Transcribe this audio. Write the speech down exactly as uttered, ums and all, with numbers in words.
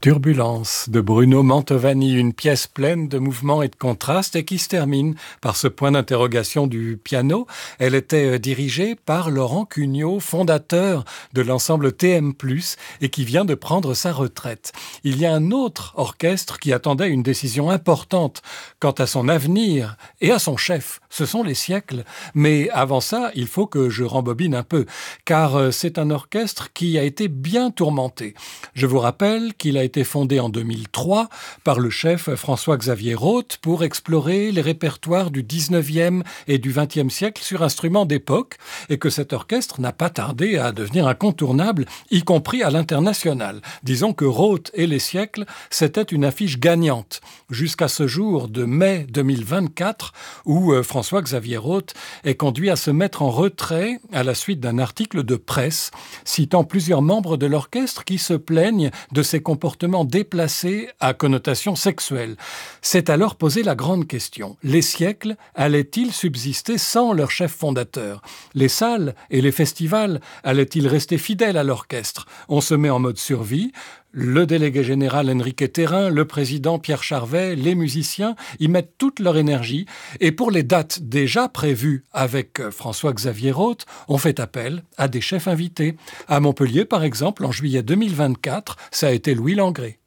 Turbulence de Bruno Mantovani, une pièce pleine de mouvements et de contrastes et qui se termine par ce point d'interrogation du piano. Elle était dirigée par Laurent Cugnot, fondateur de l'ensemble T M plus, et qui vient de prendre sa retraite. Il y a un autre orchestre qui attendait une décision importante quant à son avenir et à son chef. Ce sont les siècles. Mais avant ça, il faut que je rembobine un peu, car c'est un orchestre qui a été bien tourmenté. Je vous rappelle qu'il a été été fondé en deux mille trois par le chef François-Xavier Roth pour explorer les répertoires du dix-neuvième et du vingtième siècle sur instruments d'époque, et que cet orchestre n'a pas tardé à devenir incontournable, y compris à l'international. Disons que Roth et les siècles, c'était une affiche gagnante, jusqu'à ce jour de mai deux mille vingt-quatre, où François-Xavier Roth est conduit à se mettre en retrait à la suite d'un article de presse citant plusieurs membres de l'orchestre qui se plaignent de ses comportements déplacés à connotation sexuelle. C'est alors posé la grande question. Les siècles allaient-ils subsister sans leur chef fondateur? Les salles et les festivals allaient-ils rester fidèles à l'orchestre? On se met en mode survie. Le délégué général Enrique Terrain, le président Pierre Charvet, les musiciens y mettent toute leur énergie. Et pour les dates déjà prévues avec François-Xavier Roth, on fait appel à des chefs invités. À Montpellier, par exemple, en juillet deux mille vingt-quatre, ça a été Louis Langrée.